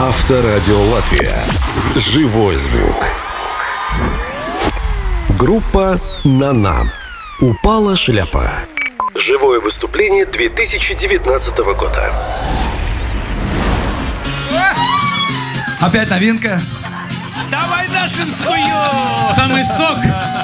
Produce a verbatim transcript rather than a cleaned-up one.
Авторадио Латвия. Живой звук. Группа «На-на». «Упала шляпа». Живое выступление две тысячи девятнадцатого года. Опять новинка. Давай Дашинскую! Самый сок.